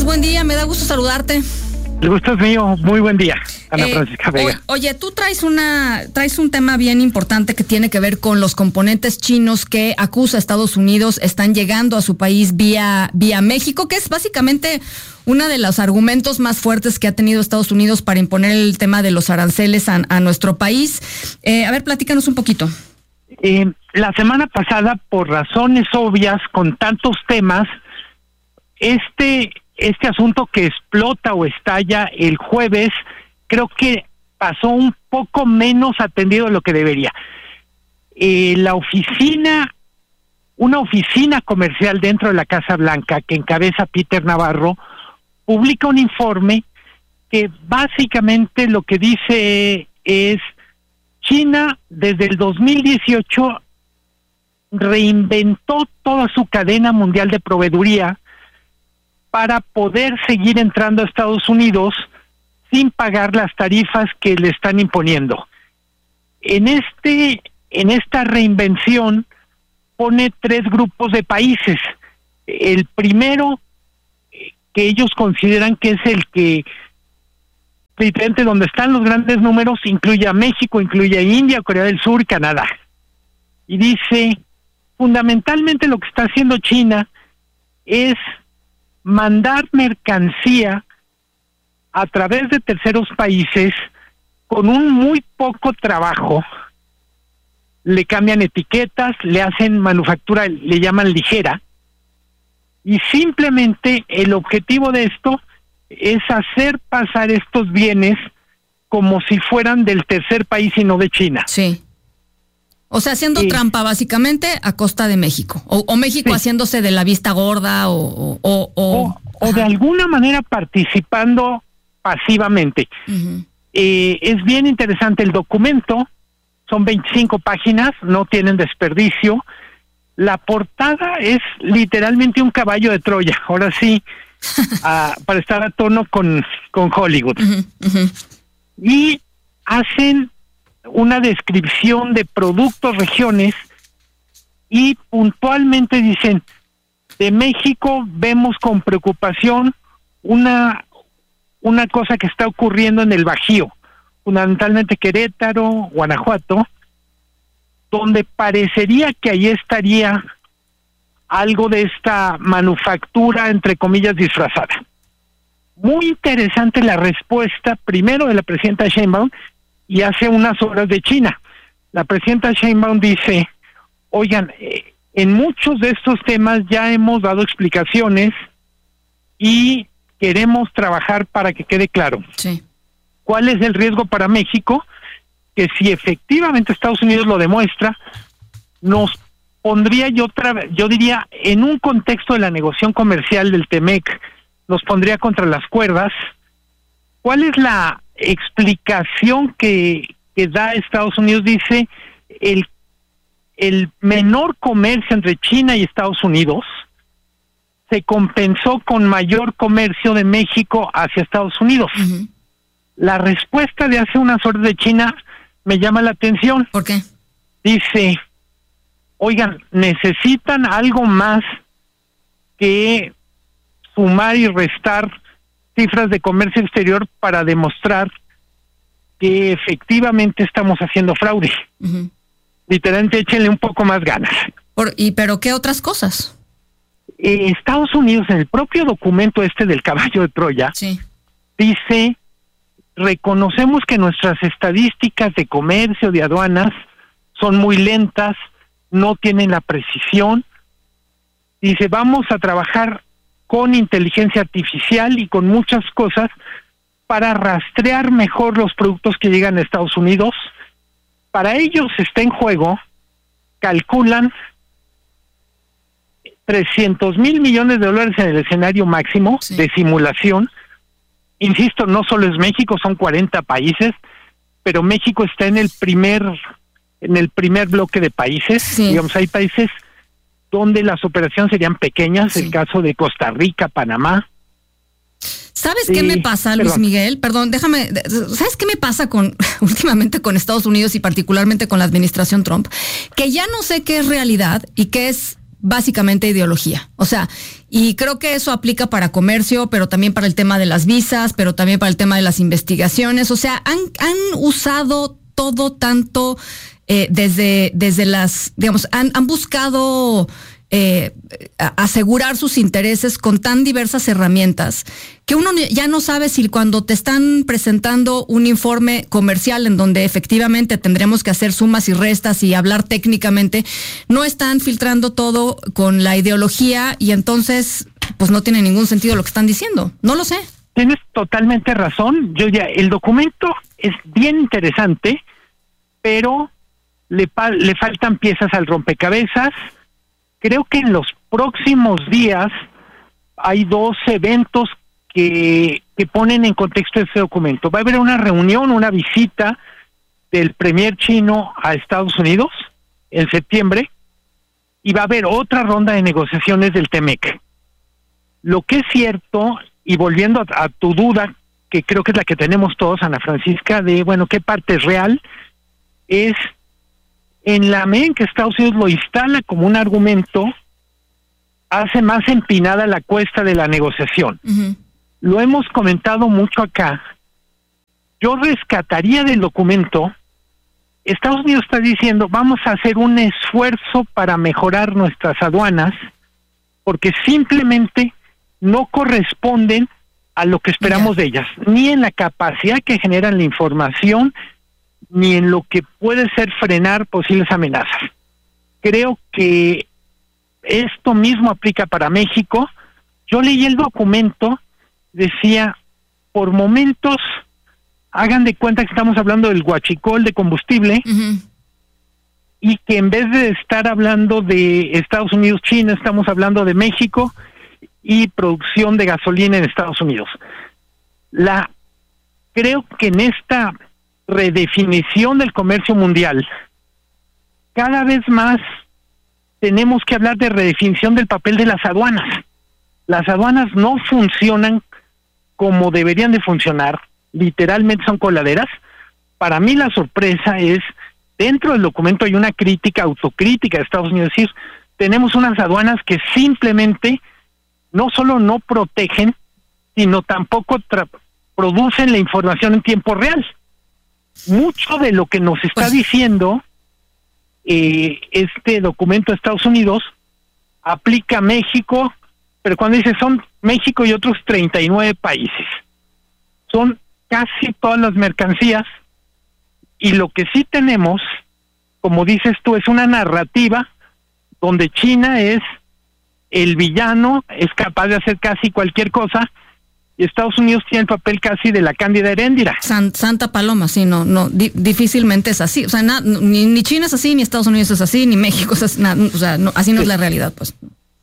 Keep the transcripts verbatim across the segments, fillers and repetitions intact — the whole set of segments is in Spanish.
Buen día, me da gusto saludarte. El gusto es mío, muy buen día, Ana eh, Francisca Vega. O, oye, tú traes una traes un tema bien importante que tiene que ver con los componentes chinos que acusa Estados Unidos están llegando a su país vía vía México, que es básicamente uno de los argumentos más fuertes que ha tenido Estados Unidos para imponer el tema de los aranceles a, a nuestro país. Eh, a ver, platícanos un poquito. Eh, la semana pasada, por razones obvias, con tantos temas, este este asunto que explota o estalla el jueves, creo que pasó un poco menos atendido de lo que debería. Eh, la oficina, una oficina comercial dentro de la Casa Blanca que encabeza Peter Navarro, publica un informe que básicamente lo que dice es: China desde el dos mil dieciocho reinventó toda su cadena mundial de proveeduría para poder seguir entrando a Estados Unidos sin pagar las tarifas que le están imponiendo. En este, en esta reinvención pone tres grupos de países. El primero, que ellos consideran que es el que, literalmente donde están los grandes números, incluye a México, incluye a India, Corea del Sur y Canadá. Y dice, fundamentalmente lo que está haciendo China es mandar mercancía a través de terceros países con un muy poco trabajo. Le cambian etiquetas, le hacen manufactura, le llaman ligera, y simplemente el objetivo de esto es hacer pasar estos bienes como si fueran del tercer país y no de China. Sí. O sea, haciendo sí. trampa básicamente a costa de México. O, o México sí. haciéndose de la vista gorda o... O, o, o, o de alguna manera participando pasivamente. Uh-huh. Eh, es bien interesante el documento. Son veinticinco páginas, no tienen desperdicio. La portada es literalmente un caballo de Troya. Ahora sí, uh, para estar a tono con, con Hollywood. Uh-huh. Uh-huh. Y hacen una descripción de productos, regiones, y puntualmente dicen: de México vemos con preocupación una una cosa que está ocurriendo en el Bajío, fundamentalmente Querétaro, Guanajuato, donde parecería que ahí estaría algo de esta manufactura, entre comillas, disfrazada. Muy interesante la respuesta, primero de la presidenta Sheinbaum, y hace unas horas de China. La presidenta Sheinbaum dice: oigan, eh, en muchos de estos temas ya hemos dado explicaciones y queremos trabajar para que quede claro. Sí. ¿Cuál es el riesgo para México? Que si efectivamente Estados Unidos lo demuestra, nos pondría, yo, otra, yo diría, en un contexto de la negociación comercial del T-MEC, nos pondría contra las cuerdas. ¿Cuál es la explicación que, que da Estados Unidos? Dice, el, el menor comercio entre China y Estados Unidos se compensó con mayor comercio de México hacia Estados Unidos. Uh-huh. La respuesta de hace unas horas de China me llama la atención. ¿Por qué? Dice, oigan, necesitan algo más que sumar y restar cifras de comercio exterior para demostrar que efectivamente estamos haciendo fraude. Uh-huh. Literalmente, échenle un poco más ganas. Por, ¿Y pero qué otras cosas? Eh, Estados Unidos, en el propio documento este del caballo de Troya, sí. dice, reconocemos que nuestras estadísticas de comercio, de aduanas, son muy lentas, no tienen la precisión. Dice, vamos a trabajar con inteligencia artificial y con muchas cosas para rastrear mejor los productos que llegan a Estados Unidos. Para ellos está en juego, calculan trescientos mil millones de dólares en el escenario máximo sí. de simulación. Insisto, no solo es México, son cuarenta países, pero México está en el primer en el primer bloque de países. Sí. Digamos, hay países donde las operaciones serían pequeñas, sí. el caso de Costa Rica, Panamá. ¿Sabes sí, qué me pasa, Luis perdón. Miguel? Perdón, déjame, ¿sabes qué me pasa con últimamente con Estados Unidos y particularmente con la administración Trump? Que ya no sé qué es realidad y qué es básicamente ideología. O sea, y creo que eso aplica para comercio, pero también para el tema de las visas, pero también para el tema de las investigaciones. O sea, han, han usado todo tanto eh, desde, desde las, digamos, han, han buscado eh, asegurar sus intereses con tan diversas herramientas que uno ya no sabe si cuando te están presentando un informe comercial en donde efectivamente tendremos que hacer sumas y restas y hablar técnicamente, no están filtrando todo con la ideología y entonces pues no tiene ningún sentido lo que están diciendo. No lo sé. Tienes totalmente razón. Yo ya, el documento es bien interesante, pero le, le faltan piezas al rompecabezas. Creo que en los próximos días hay dos eventos que, que ponen en contexto este documento. Va a haber una reunión, una visita del premier chino a Estados Unidos en septiembre y va a haber otra ronda de negociaciones del TEMEC. Lo que es cierto, y volviendo a, a tu duda, que creo que es la que tenemos todos, Ana Francisca, de, bueno, ¿qué parte es real? Es en la medida en que Estados Unidos lo instala como un argumento, hace más empinada la cuesta de la negociación. Uh-huh. Lo hemos comentado mucho acá. Yo rescataría del documento, Estados Unidos está diciendo, vamos a hacer un esfuerzo para mejorar nuestras aduanas, porque simplemente no corresponden a lo que esperamos yeah. de ellas, ni en la capacidad que generan la información, ni en lo que puede ser frenar posibles amenazas. Creo que esto mismo aplica para México. Yo leí el documento, decía, por momentos, hagan de cuenta que estamos hablando del huachicol de combustible, uh-huh. y que en vez de estar hablando de Estados Unidos, China, estamos hablando de México y producción de gasolina en Estados Unidos. La creo que en esta redefinición del comercio mundial, cada vez más tenemos que hablar de redefinición del papel de las aduanas. Las aduanas no funcionan como deberían de funcionar, literalmente son coladeras. Para mí la sorpresa es, dentro del documento hay una crítica, autocrítica de Estados Unidos, es decir, tenemos unas aduanas que simplemente no solo no protegen, sino tampoco tra- producen la información en tiempo real. Mucho de lo que nos está diciendo eh, este documento de Estados Unidos aplica a México, pero cuando dice son México y otros treinta y nueve países, son casi todas las mercancías, y lo que sí tenemos, como dices tú, es una narrativa donde China es el villano, es capaz de hacer casi cualquier cosa, y Estados Unidos tiene el papel casi de la Cándida Heréndira. San, Santa Paloma, sí, no, no, di, difícilmente es así. O sea, na, ni, ni China es así, ni Estados Unidos es así, ni México es así, na, o sea, no, así no sí. es la realidad, pues.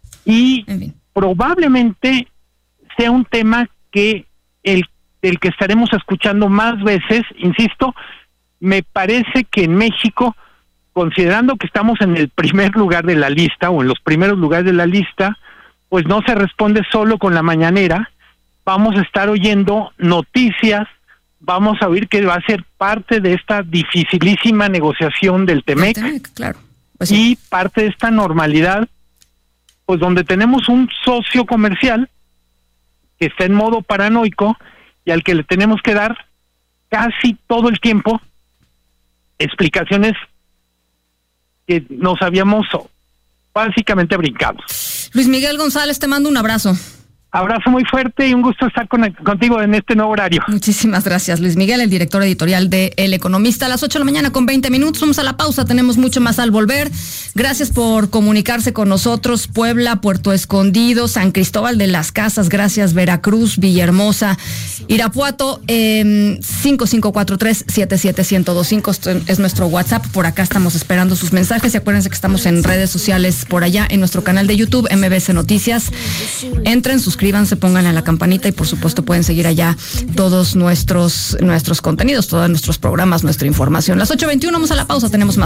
Y en fin. Probablemente sea un tema que el, el que estaremos escuchando más veces, insisto, me parece que en México, considerando que estamos en el primer lugar de la lista, o en los primeros lugares de la lista, pues no se responde solo con la mañanera. Vamos a estar oyendo noticias, vamos a oír que va a ser parte de esta dificilísima negociación del TEMEC, TEMEC claro. Pues sí. Y parte de esta normalidad, pues donde tenemos un socio comercial que está en modo paranoico y al que le tenemos que dar casi todo el tiempo explicaciones que nos habíamos básicamente brincado. Luis Miguel González, te mando un abrazo. Abrazo muy fuerte y un gusto estar con, contigo en este nuevo horario. Muchísimas gracias, Luis Miguel, el director editorial de El Economista. A las ocho de la mañana con veinte minutos, vamos a la pausa, tenemos mucho más al volver. Gracias por comunicarse con nosotros. Puebla, Puerto Escondido, San Cristóbal de las Casas, gracias, Veracruz, Villahermosa, Irapuato, eh, cinco cinco cuatro tres, siete siete uno cero dos cinco es nuestro WhatsApp. Por acá estamos esperando sus mensajes y acuérdense que estamos en redes sociales por allá, en nuestro canal de YouTube, M B C Noticias. Entren, sus suscríbanse, pónganle a la campanita y por supuesto pueden seguir allá todos nuestros nuestros contenidos, todos nuestros programas, nuestra información. Las ocho veintiuno, vamos a la pausa, tenemos más.